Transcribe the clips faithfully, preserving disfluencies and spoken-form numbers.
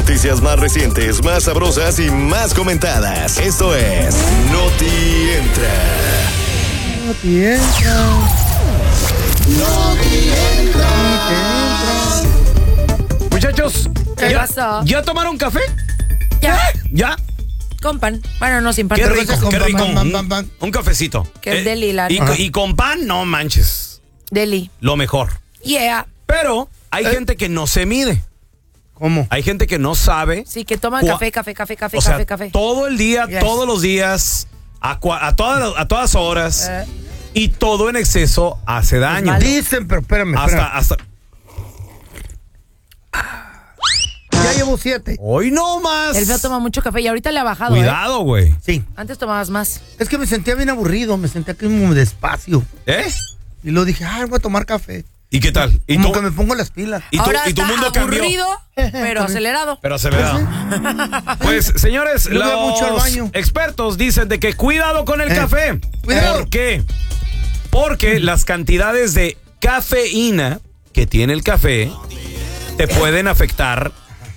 noticias más recientes, más sabrosas y más comentadas. Esto es Noti Entra. Noti Entra. Noti Entra. Muchachos, ¿qué ¿ya, pasó? ¿ya tomaron café? Ya. ¿Ya? Con pan. Bueno, no sin pan. Qué pero rico, con qué pan, rico. pan, pan, Un, pan, pan. un cafecito. Que es deli, la- y, Ajá. y con pan, no manches. Deli. Lo mejor. Yeah. Pero hay Eh. gente que no se mide. ¿Cómo? Hay gente que no sabe. Sí, que toman Cua- café, café, café, café, O sea, café, café. todo el día, Yes. todos los días, a, cua- a, todas, a todas horas. Eh. Y todo en exceso hace daño. malo. Dicen, pero espérame, Hasta, espérame. hasta. Ya llevo siete. Hoy no más. El feo toma mucho café y ahorita le ha bajado, ¿eh? Cuidado, güey. Sí. Antes tomabas más. Es que me sentía bien aburrido, me sentía como despacio. ¿Eh? Y luego dije, ay, voy a tomar café. ¿Y qué tal? ¿Y Como tú? que me pongo las pilas. ¿Y tu, Ahora y tu está mundo cambió? aburrido, pero acelerado. Pero acelerado. Pues, señores, Yo voy mucho al los baño. expertos dicen de que cuidado con el Eh, café. cuidado. ¿Por qué? Porque las cantidades de cafeína que tiene el café te pueden afectar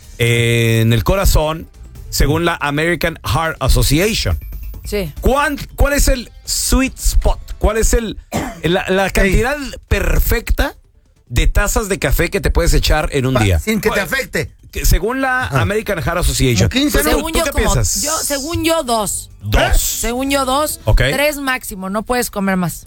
eh, en el corazón, según la American Heart Association. Sí. ¿Cuán- ¿Cuál es el sweet spot? ¿Cuál es el la, la cantidad perfecta de tazas de café que te puedes echar en un Pa- día? Sin que te ¿Cuál- afecte. que según la American Heart Association. Como quince, ¿Tú- ¿no? Según ¿Tú yo, qué como, piensas? yo, según yo, dos. Dos. Según yo, dos. Ok. Tres máximo. No puedes comer más.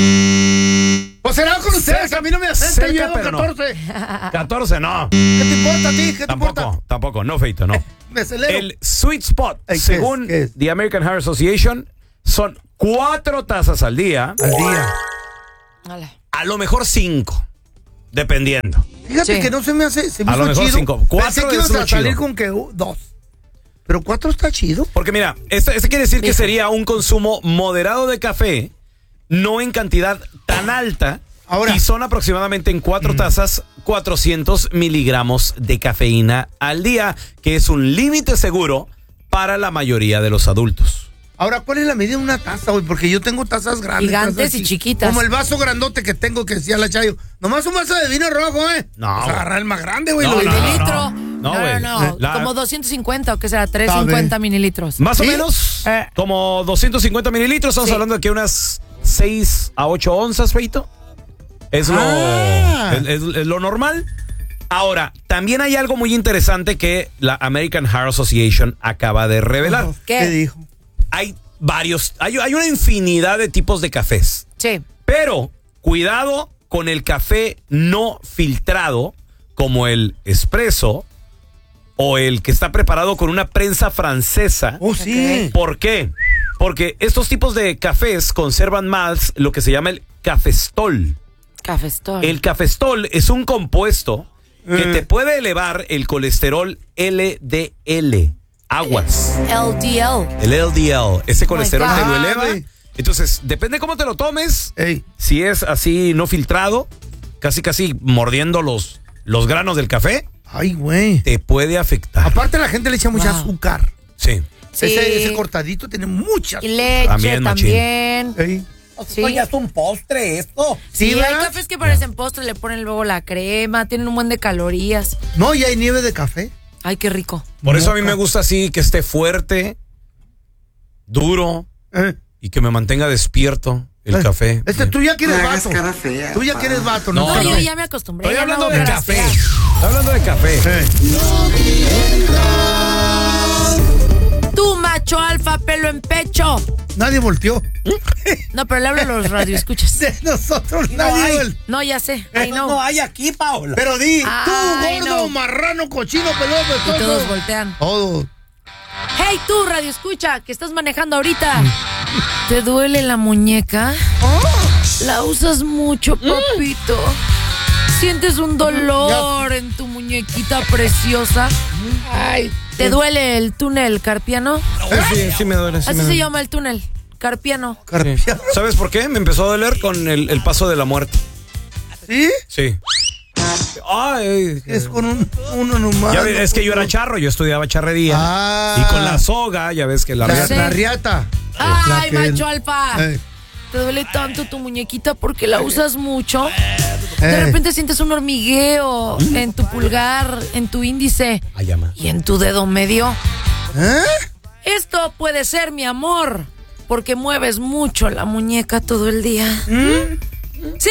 Pues será con ustedes, a mí no me afecta, Cerca, yo llevo pero no. catorce. catorce, no. ¿Qué te importa a ti? ¿Qué te importa? Tampoco, tampoco, no, Feito, no. Me acelero. El sweet spot, Ay, ¿qué según es? ¿Qué es? The American Heart Association, son cuatro tazas al día, Al día. Ala. a lo mejor cinco, dependiendo. Fíjate Sí. que no se me hace, se me A lo hizo mejor chido. cinco. Cuatro Pensé que es ibas lo a salir chido. con que uh, dos. Pero cuatro está chido. Porque mira, esto, esto quiere decir que Hijo. sería un consumo moderado de café, no en cantidad tan alta. Ahora. Y son aproximadamente en cuatro tazas cuatrocientos miligramos de cafeína al día, que es un límite seguro para la mayoría de los adultos. Ahora, ¿cuál es la medida de una taza, güey? Porque yo tengo tazas grandes. Gigantes tazas y chi- chiquitas. Como el vaso grandote que tengo que decía la Chayo. Nomás un vaso de vino rojo, ¿eh? No, Pues güey. agarrar el más grande, güey. No, lo ¿De no, no, litro? No, no, güey. no. La- Como doscientos cincuenta o qué será, trescientos cincuenta Sabe. mililitros. Más o ¿Sí? menos, Eh. como doscientos cincuenta mililitros. Estamos Sí. hablando de que unas seis a ocho onzas, Feito. Es lo, Ah. es, es- es lo normal. Ahora, también hay algo muy interesante que la American Heart Association acaba de revelar. ¿Qué? ¿Qué dijo? Hay varios, hay, hay una infinidad de tipos de cafés. Sí. Pero cuidado con el café no filtrado, como el espresso o el que está preparado con una prensa francesa. Oh, sí. ¿Por qué? Porque estos tipos de cafés conservan más lo que se llama el cafestol. Cafestol. El cafestol es un compuesto que Eh. te puede elevar el colesterol L D L. Aguas. L D L. El L D L. Ese colesterol God. te lo eleva. Ay. Entonces, depende cómo te lo tomes. Ey. Si es así no filtrado, casi casi mordiendo los, los granos del café, Ay, güey. te puede afectar. Aparte, la gente le echa mucha Wow. azúcar. Sí. Sí. Ese, ese cortadito tiene mucha Y azúcar. leche También, también. machín. Ey. Sí. Ya es un postre esto. Sí, Sí, hay ¿verdad? cafés que parecen postre, le ponen luego la crema, tienen un buen de calorías. No, y hay nieve de café. Ay, qué rico. Por eso a mí Moca. me gusta así, que esté fuerte, duro Eh. y que me mantenga despierto el Eh. café. Este, tú ya quieres No hagas vato. cara fea, Tú ya pa. quieres vato, No, ¿no? No, yo no. ya me acostumbré. Estoy ya no hablando hago de caras café. feas. Estoy hablando de café. Eh. Tú, macho alfa, pelo en pecho. Nadie volteó. No, pero le hablo a los radioescuchas. De nosotros No nadie hay. vol- No, ya sé. Eso I know. no hay aquí, Paola. Pero di, Ay, tú, gordo, no. marrano, cochino, peludo, Y pestoso. todos voltean. Todos. Hey, tú, radio escucha, que estás manejando ahorita. ¿Te duele la muñeca? La usas mucho, papito. ¿Sientes un dolor en tu muñequita preciosa? Ay. ¿Te duele el túnel carpiano? Sí, sí me duele. sí Así me se duele. llama el túnel carpiano. Carpiano. ¿Sabes por qué? Me empezó a doler con el, el paso de la muerte. ¿Sí? Sí. Ay, Es con un, uno nomás. ya ves, es que yo era charro, yo estudiaba charrería. Ah. Y con la soga, ya ves que la La, Sí. la riata. ¡Ay, La que- macho alfa! Eh. te duele tanto tu muñequita porque la usas mucho. De Eh. repente sientes un hormigueo en tu pulgar, en tu índice Ay, llama. y en tu dedo medio. ¿Eh? Esto puede ser, mi amor, porque mueves mucho la muñeca todo el día. ¿Mm? Sí,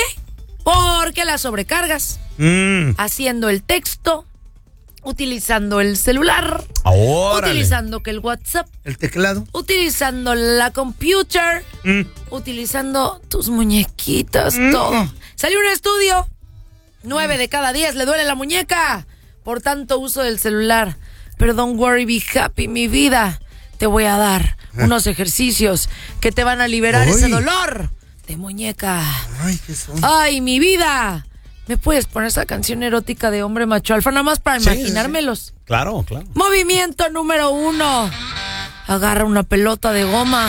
porque la sobrecargas Mm. haciendo el texto, utilizando el celular, Órale. utilizando que el WhatsApp, El teclado. utilizando la computer, Mm. utilizando tus muñequitas, Mm. todo. Salió un estudio, nueve de cada diez le duele la muñeca por tanto uso del celular. Pero don't worry, be happy, mi vida. Te voy a dar unos ejercicios que te van a liberar Uy. ese dolor de muñeca. Ay, qué son. Ay, mi vida. ¿Me puedes poner esa canción erótica de hombre macho alfa nada más para Sí, imaginármelos? Claro, claro. Movimiento número uno. Agarra una pelota de goma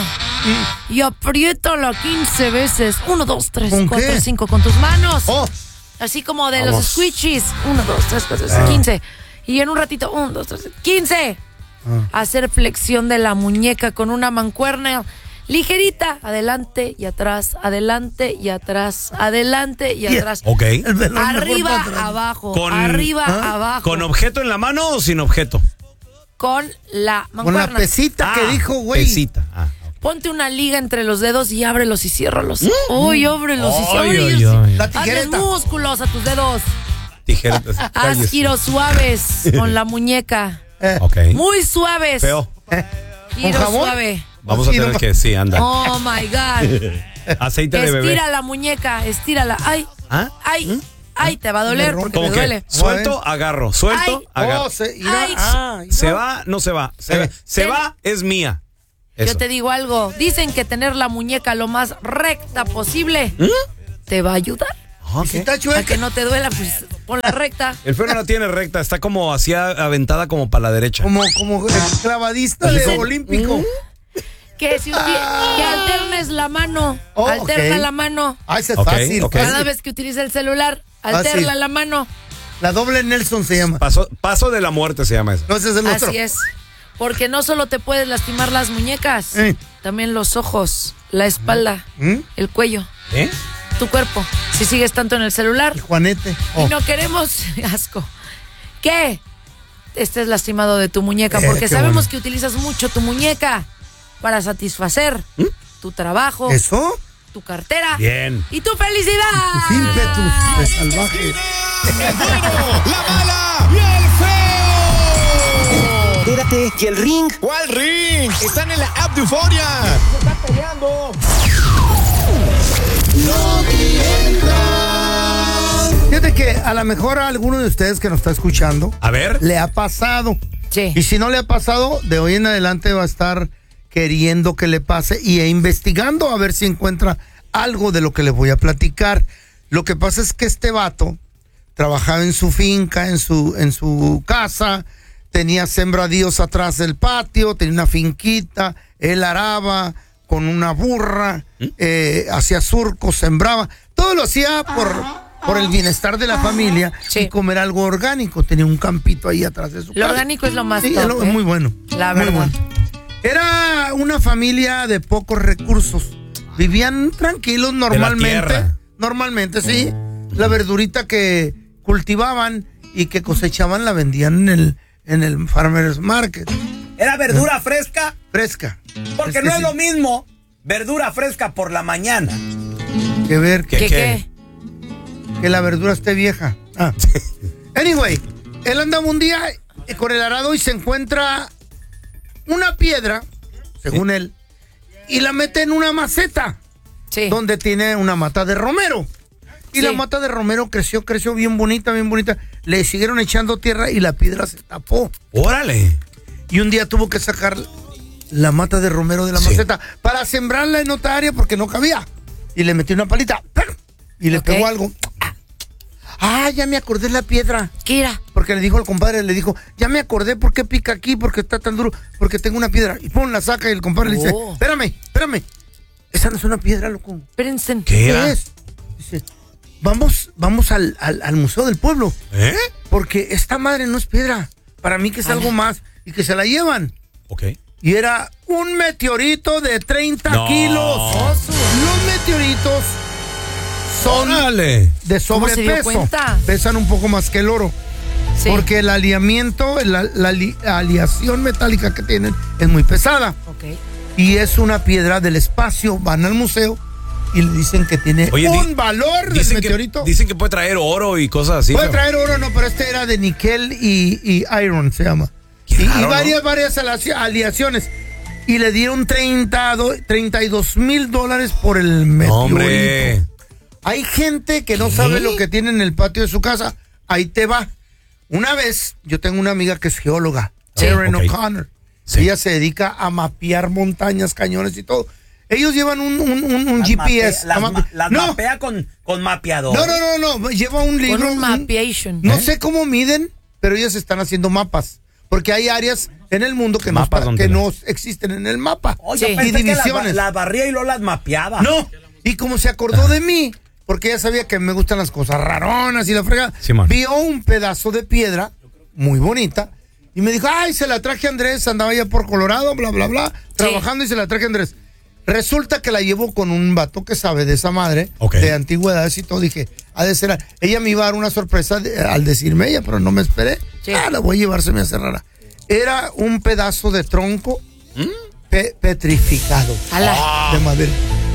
y apriétala quince veces. Uno, dos, tres, ¿Con cuatro, qué? cinco con tus manos. Oh, Así como de Vamos. los squishies. Uno, dos, tres, cuatro, Ah. quince. Y en un ratito, uno, dos, tres, quince. Ah. Hacer flexión de la muñeca con una mancuerna ligerita. Adelante y atrás, adelante y atrás, adelante y Yeah. atrás. Ok. el velón mejor Arriba, para atrás. abajo. Con- arriba, ¿Ah? abajo. ¿Con objeto en la mano o sin objeto? Con la Con mancuerna. la pesita que Ah, dijo, güey. Pesita. Ah, ok. Ponte una liga entre los dedos y ábrelos y ciérralos. Uy, ábrelos y Ay, ciérralos. ay, ay. La Hazles tijereta. músculos a tus dedos. Tijeretas. Haz Cállese. giros suaves con la muñeca. Eh, Ok. Muy suaves. Feo. Giro ¿Con jabón? suave. Vamos a Sí, tener nomás. que, sí, anda. Oh my God. Aceite de bebé. Estira la muñeca, estírala. Ay, ¿Ah? ay, ay, te va a doler Me porque ¿Cómo me que? duele. Suelto, agarro. Suelto, Ay. agarro. Oh, se, irá- Ay. ah, Se irá. va, no se va. Se, Eh. se Ten- va, es mía. Eso. Yo te digo algo. Dicen que tener la muñeca lo más recta posible te va a ayudar. Ok. Si está A chueca. que no te duela, pues ponla recta. El feo no la tiene recta, está como así aventada como para la derecha. Como, como el clavadista de Dicen- olímpico. Que si uti- que alternes la mano. Oh, Alterna ok. la mano. Ah, ese es Ok, fácil. ok. fácil. Cada vez que utiliza el celular, alterna Fácil. la mano. La doble Nelson se llama. Paso, paso de la muerte se llama eso. No, ese es el otro. Así es. Porque no solo te puedes lastimar las muñecas, Eh. también los ojos, la espalda, ¿Mm? el cuello, ¿Eh? tu cuerpo. Si sigues tanto en el celular El Juanete. Oh. y no queremos, asco, que estés lastimado de tu muñeca, Eh, porque qué sabemos bueno. que utilizas mucho tu muñeca para satisfacer tu trabajo, ¿Eso? tu cartera Bien. y tu felicidad. Tus ímpetus de salvaje. La mala y el feo. Espérate, ¿y el ring? ¿Cuál ring? Están en la app de Euforia. Fíjate que a lo mejor a alguno de ustedes que nos está escuchando A ver. le ha pasado. Sí. Y si no le ha pasado, de hoy en adelante va a estar queriendo que le pase y e investigando a ver si encuentra algo de lo que les voy a platicar. Lo que pasa es que este vato trabajaba en su finca, en su, en su casa, tenía sembradíos atrás del patio, tenía una finquita, él araba con una burra, eh, hacía surcos, sembraba, todo lo hacía por, por el bienestar de la familia Sí. y comer algo orgánico. Tenía un campito ahí atrás de su Lo casa. orgánico es lo más Sí, top, es lo- ¿eh? muy bueno. La muy verdad. bueno. Era una familia de pocos recursos. Vivían tranquilos normalmente. tierra. Normalmente, sí. La verdurita que cultivaban y que cosechaban la vendían en el, en el Farmers Market. ¿Era verdura fresca? Fresca. Porque que no es sí. lo mismo verdura fresca por la mañana. Que ver ¿Qué, que, ¿Qué qué? qué? que la verdura esté vieja. Ah. Anyway, él andaba un día eh, con el arado y se encuentra una piedra, según él, y la mete en una maceta. Sí. Donde tiene una mata de romero. Y Sí. la mata de romero creció, creció bien bonita, bien bonita. Le siguieron echando tierra y la piedra se tapó. Órale. Y un día tuvo que sacar la mata de romero de la Sí. maceta para sembrarla en otra área porque no cabía. Y le metió una palita ¡pam! Y le Ok. pegó algo. Ah, ya me acordé la piedra. Kira. Porque le dijo al compadre, le dijo, ya me acordé por qué pica aquí, porque está tan duro, porque tengo una piedra. Y pum, la saca y el compadre le dice, Oh. espérame, espérame. Esa no es una piedra, loco. Espérense. ¿Qué ¿Qué era? es? Dice, vamos, vamos al, al, al Museo del Pueblo, ¿Eh? porque esta madre no es piedra. Para mí que es algo más y que se la llevan. Ok. Y era un meteorito de treinta No. kilos. Los meteoritos son Órale. de ¿Cómo se dio sobrepeso. cuenta? Pesan un poco más que el oro. Sí. Porque el aliamiento, la, la ali- aleación metálica que tienen es muy pesada. Ok. Y es una piedra del espacio. Van al museo y le dicen que tiene Oye, un di- valor del Dicen que, meteorito. dicen que puede traer oro y cosas así. Puede pero- traer oro, no, pero este era de níquel y, y iron, se llama. Qué Y, y raro, varias, ¿no? varias alaci- aleaciones. Y le dieron treinta, do- treinta y dos mil dólares por el meteorito. Hombre. Hay gente que no sabe lo que tiene en el patio de su casa. Ahí te va. Una vez, yo tengo una amiga que es geóloga, Sí. Erin Ok. O'Connor. Sí. Ella se dedica a mapear montañas, cañones y todo. Ellos llevan un, un, un, un Las G P S. mapea- Las, a ma- mape- las no, mapea con, con mapeador. no, no, no, no. Lleva un libro. Con un un- mapeation. no ¿Eh? sé cómo miden, pero ellos están haciendo mapas. Porque hay áreas en el mundo que, no, Mapas está- donde que no. no existen en el mapa. Oye, Sí. yo pensé Y que las, divisiones. ba- las barría y luego las mapeaba. No, y como se acordó de mí, porque ella sabía que me gustan las cosas raronas y la frega, Simón. vio un pedazo de piedra muy bonita y me dijo, ay, se la traje a Andrés, andaba allá por Colorado, bla, bla, bla, trabajando y se la traje a Andrés. Resulta que la llevo con un vato que sabe de esa madre, Ok. de antigüedades y todo. Dije, ha de ser, ella me iba a dar una sorpresa de- al decirme ella, pero no me esperé. Sí. Ah, la voy a llevar, se me hace rara. Era un pedazo de tronco pe- petrificado Ala. de madera.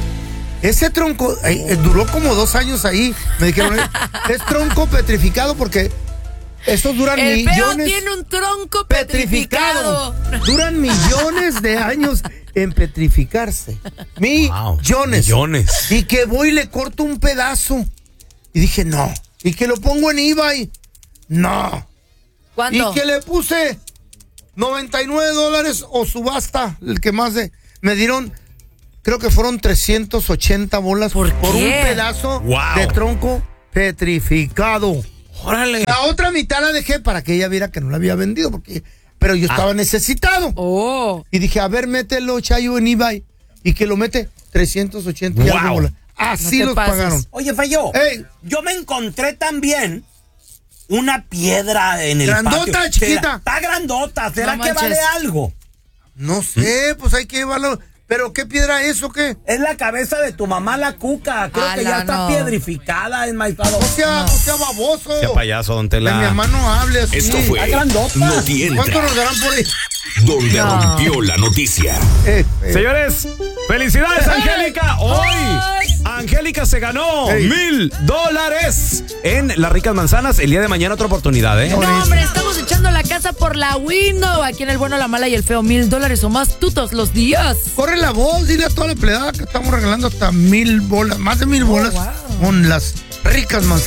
Ese tronco eh, eh, duró como dos años ahí. Me dijeron, eh, es tronco petrificado porque esos duran El feo millones. tiene un tronco petrificado. Duran millones de años en petrificarse. Millones. millones. Y que voy y le corto un pedazo. Y dije, no. Y que lo pongo en eBay. No. ¿Cuánto? Y que le puse noventa y nueve dólares o subasta, el que más de. Me dieron, creo que fueron trescientas ochenta bolas ¿Por un qué? pedazo Wow. de tronco petrificado. Órale. La otra mitad la dejé para que ella viera que no la había vendido, porque, pero yo estaba necesitado. Oh. Y dije, a ver, mételo, Chayo, en eBay. Y que lo mete trescientas ochenta y Wow. algo bolas. Así No te los pases. pagaron. Oye, Feyo, Ey. yo me encontré también una piedra en el ¿Grandota, patio. chiquita? ¿Será- Está grandota. ¿Será No que vale manches. algo? No sé, pues hay que llevarlo. ¿Pero qué piedra es o qué? Es la cabeza de tu mamá, la cuca. Creo que Ala, ya está no. piedrificada, enmaizado. O sea, o sea, baboso. Qué payaso, don De Tela. mi hermano hable así. Esto fue Está grandota. Noti ¿Cuánto Entra, nos darán por ahí? donde No. rompió la noticia. Eh, eh. Señores, felicidades, Angélica. Hoy, Angélica se ganó Ey. mil dólares en las ricas manzanas. El día de mañana otra oportunidad, ¿eh? No, hombre, estamos echando la casa por la window. Aquí en el bueno, la mala y el feo. Mil dólares o más tú todos los días. Corre la voz, dile a toda la empleada que estamos regalando hasta mil bolas, más de mil bolas wow. con las ricas manzanas.